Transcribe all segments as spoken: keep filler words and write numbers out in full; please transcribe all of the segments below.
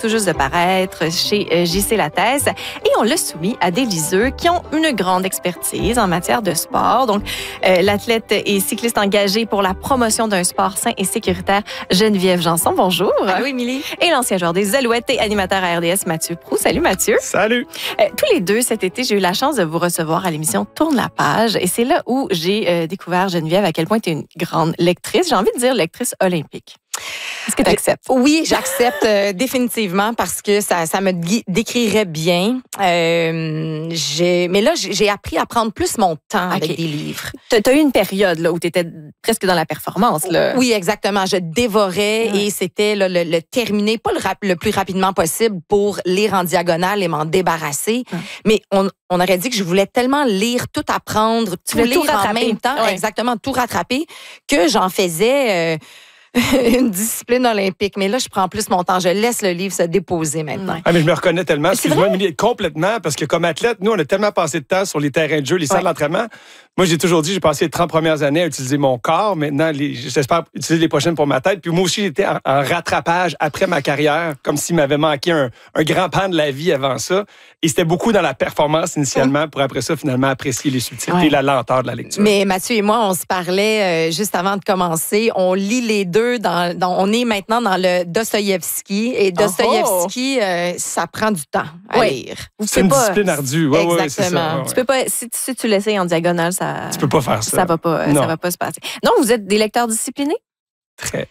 tout juste de paraître chez J C Lattès. Et on l'a soumis à des liseux qui ont une grande expertise en matière de sport. Donc, euh, l'athlète et cycliste engagé pour la promotion d'un sport sain et sécuritaire, Geneviève Janson. Bonjour. Allô, Émilie. Et l'ancien joueur des Alouettes et animateur à R D S, Mathieu Proulx. Salut, Mathieu. Salut. Euh, tous les deux, cet été, j'ai eu la chance de vous recevoir à l'émission Tourne la page. Et c'est là où j'ai euh, découvert, Geneviève, à quel point tu es une grande lectrice. J'ai envie de dire lectrice olympique. Est-ce que tu acceptes? Oui, j'accepte euh, définitivement parce que ça, ça me gui- décrirait bien. Euh, j'ai, mais là, j'ai appris à prendre plus mon temps Okay. avec des livres. Tu as eu une période là, où tu étais presque dans la performance. Là. Oui, exactement. Je dévorais Ouais. et c'était là, le, le terminer, pas le, rap- le plus rapidement possible pour lire en diagonale et m'en débarrasser. Ouais. Mais on, on aurait dit que je voulais tellement lire, tout apprendre, tout voulais lire tout en rattraper. même temps, Ouais. exactement, tout rattraper, que j'en faisais... Euh, une discipline olympique. Mais là, je prends plus mon temps. Je laisse le livre se déposer maintenant. Ouais. Ah, mais je me reconnais tellement. C'est Excuse-moi, vrai? Émilie, complètement, parce que comme athlète, nous, on a tellement passé de temps sur les terrains de jeu, les salles Ouais. d'entraînement. Moi, j'ai toujours dit, j'ai passé les trente premières années à utiliser mon corps. Maintenant, les- j'espère utiliser les prochaines pour ma tête. Puis moi aussi, j'étais en, en rattrapage après ma carrière, comme s'il m'avait manqué un, un grand pan de la vie avant ça. Et c'était beaucoup dans la performance initialement, pour après ça, finalement, apprécier les subtilités Ouais. et la lenteur de la lecture. Mais Mathieu et moi, on se parlait euh, juste avant de commencer. On lit les deux. Dans, dans- on est maintenant dans le Dostoïevski. Et Dostoïevski, euh, ça prend du temps à Oui. lire. Vous C'est une pouvez pas- discipline ardue. Ouais, ouais, c'est ça. Exactement. Ouais, ouais. Tu peux pas, si, si tu l'essayes en diagonale, ça Tu peux pas faire ça. ça va pas, Non. ça va pas se passer. Non, vous êtes des lecteurs disciplinés? Très.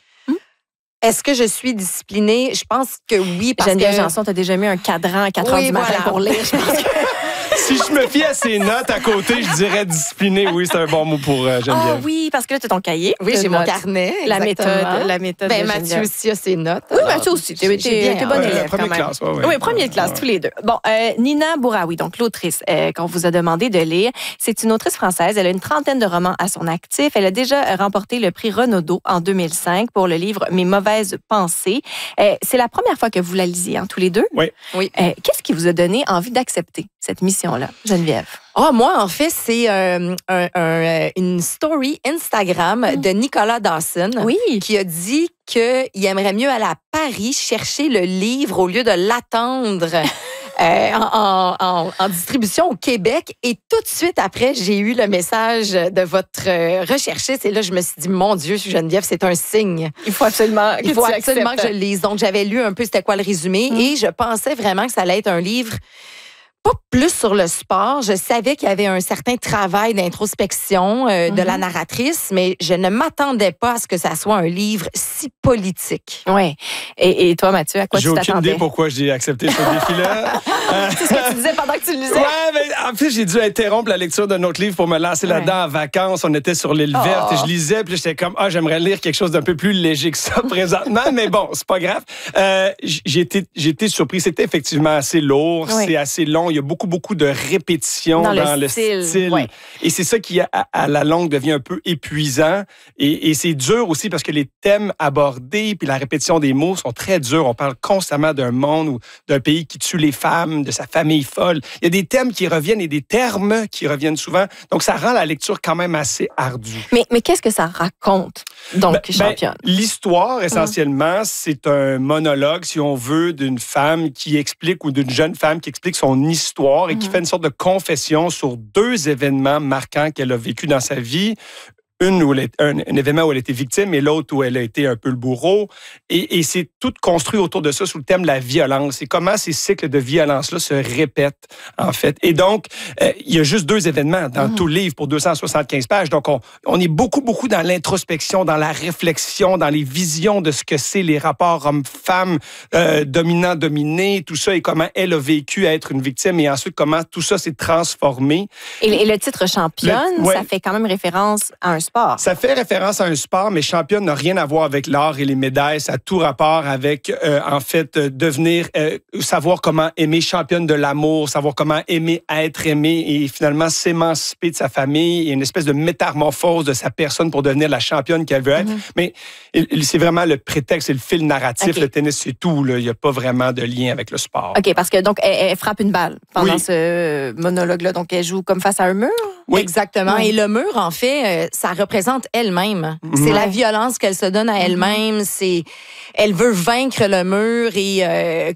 Est-ce que je suis disciplinée? Je pense que oui. Parce Geneviève que... Janson, t'as déjà mis un cadran à quatre Oui, heures du matin voilà. pour lire. Je pense que... Si je me fie à ces notes à côté, je dirais discipliné. Oui, c'est un bon mot pour euh, Ah Geneviève. oui, parce que là, tu as ton cahier. Oui, de j'ai mon notes. carnet. La exactement. méthode, la méthode Ben, de Mathieu Geneviève. aussi a ses notes. Oui, alors, Mathieu aussi. T'es, j'ai t'es, bien t'es hâte. bonne Ouais, élève première quand même. classe, ouais, ouais. Oui, première classe, Ouais. tous les deux. Bon, euh, Nina Bouraoui, donc l'autrice euh, qu'on vous a demandé de lire, c'est une autrice française. Elle a une trentaine de romans à son actif. Elle a déjà remporté le prix Renaudot en deux mille cinq pour le livre Mes mauvaises pensées. Euh, c'est la première fois que vous la lisiez, hein, tous les deux? Oui. Oui. Euh, qu'est-ce qui vous a donné envie d'accepter cette mission-là, Geneviève? Ah, moi, en fait, c'est euh, un- un- une story Instagram de Nicolas Dawson. Oui. Qui a dit qu'il aimerait mieux aller à Paris chercher le livre au lieu de l'attendre euh, en, en- en distribution au Québec. Et tout de suite après, j'ai eu le message de votre euh, recherchiste. Et là, je me suis dit, mon Dieu, Geneviève, c'est un signe. Il faut absolument que Il faut tu absolument acceptes. que je le lise. Donc, j'avais lu un peu c'était quoi le résumé Mm. et je pensais vraiment que ça allait être un livre pas plus sur le sport. Je savais qu'il y avait un certain travail d'introspection euh, de Mhm. la narratrice, mais je ne m'attendais pas à ce que ça soit un livre si politique. Oui. Et, et toi, Mathieu, à quoi J'ai tu aucune t'attendais? idée pourquoi j'ai accepté ce défi-là. Euh, C'est ce que tu disais pendant que tu le lisais. Ouais, mais en fait, j'ai dû interrompre la lecture d'un autre livre pour me lancer Ouais. là-dedans en vacances. On était sur l'île Oh. verte et je lisais, puis là, j'étais comme, ah, j'aimerais lire quelque chose d'un peu plus léger que ça présentement, mais bon, c'est pas grave. Euh, j'ai été, j'ai été surpris. C'était effectivement assez lourd, Ouais. c'est assez long. Il y a beaucoup, beaucoup de répétitions Dans dans, le le style, style. ouais. Et c'est ça qui, à, à la longue, devient un peu épuisant. Et, et c'est dur aussi parce que les thèmes abordés puis la répétition des mots sont très durs. On parle constamment d'un monde ou d'un pays qui tue les femmes, de sa famille folle. Il y a des thèmes qui reviennent et des termes qui reviennent souvent. Donc, ça rend la lecture quand même assez ardue. Mais, mais qu'est-ce que ça raconte, donc, Ben, ben, championne? l'histoire, essentiellement, c'est un monologue, si on veut, d'une femme qui explique ou d'une jeune femme qui explique son histoire et qui Mhm. fait une sorte de confession sur deux événements marquants qu'elle a vécu dans sa vie. Une où elle est, un, un événement où elle a été victime et l'autre où elle a été un peu le bourreau. Et, et c'est tout construit autour de ça sous le thème de la violence et comment ces cycles de violence-là se répètent, en fait. Et donc, euh, il y a juste deux événements dans Mhm. tout le livre pour deux cent soixante-quinze pages. Donc, on, on est beaucoup, beaucoup dans l'introspection, dans la réflexion, dans les visions de ce que c'est les rapports hommes-femmes, euh, dominant-dominé, tout ça, et comment elle a vécu à être une victime et ensuite comment tout ça s'est transformé. Et, et le titre championne, Le- ouais. ça fait quand même référence à un sport. Ça fait référence à un sport, mais championne n'a rien à voir avec l'art et les médailles. Ça a tout rapport avec, euh, en fait, euh, devenir, euh, savoir comment aimer, championne de l'amour, savoir comment aimer être aimé et finalement s'émanciper de sa famille et une espèce de métamorphose de sa personne pour devenir la championne qu'elle veut être. Mhm. Mais il- il- c'est vraiment le prétexte, c'est le fil narratif. Ok. Le tennis, c'est tout. là. Il n'y a pas vraiment de lien avec le sport. OK, parce que donc elle, elle frappe une balle pendant Oui. ce monologue-là. Donc, elle joue comme face à un mur. Oui. Exactement. Oui. Et le mur, en fait, euh, ça représente elle-même. Mhm. C'est la Ouais. violence qu'elle se donne à elle-même. C'est, elle veut vaincre le mur et euh,